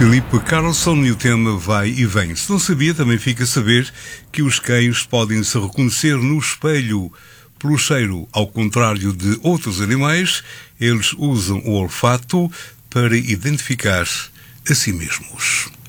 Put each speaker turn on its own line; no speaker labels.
Filipe Carlson e o tema Vai e Vem. Se não sabia, também fica a saber que os cães podem se reconhecer no espelho pelo cheiro. Ao contrário de outros animais, eles usam o olfato para identificar a si mesmos.